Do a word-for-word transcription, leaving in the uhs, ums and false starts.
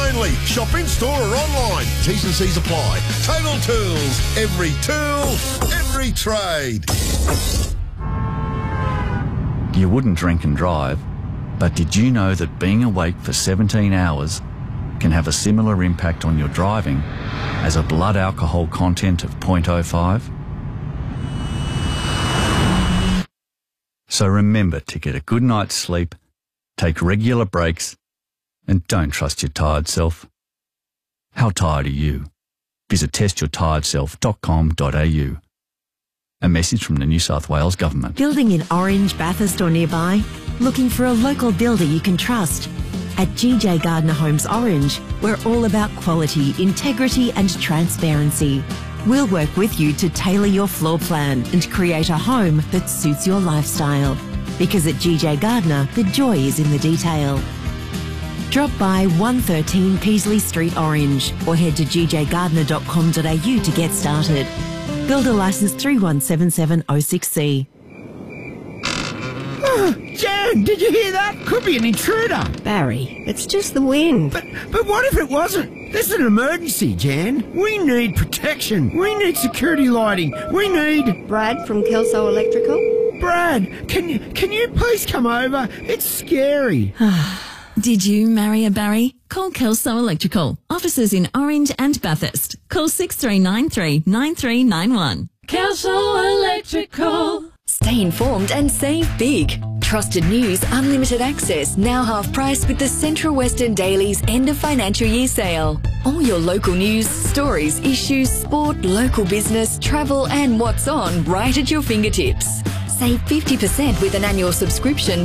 only. Shop in store or online. T's and C's apply. Total Tools. Every tool, every trade. You wouldn't drink and drive, but did you know that being awake for seventeen hours can have a similar impact on your driving as a blood alcohol content of zero point zero five? So remember to get a good night's sleep, take regular breaks, and don't trust your tired self. How tired are you? Visit test your tired self dot com dot a u. A message from the New South Wales Government. Building in Orange, Bathurst or nearby? Looking for a local builder you can trust? At G J Gardner Homes Orange, we're all about quality, integrity and transparency. We'll work with you to tailor your floor plan and create a home that suits your lifestyle. Because at G J Gardner, the joy is in the detail. Drop by one thirteen Peasley Street, Orange, or head to g j gardner dot com dot a u to get started. Builder licence three one seven seven oh six C. Oh, Jan, did you hear that? Could be an intruder. Barry, it's just the wind. But but what if it wasn't? This is an emergency, Jan. We need protection. We need security lighting. We need... Brad from Kelso Electrical? Brad, can you, can you please come over? It's scary. Did you marry a Barry? Call Kelso Electrical. Offices in Orange and Bathurst. Call six three nine three nine three nine one. Kelso Electrical. Stay informed and save big. Trusted news, unlimited access, now half price with the Central Western Daily's end of financial year sale. All your local news, stories, issues, sport, local business, travel and what's on right at your fingertips. Save fifty percent with an annual subscription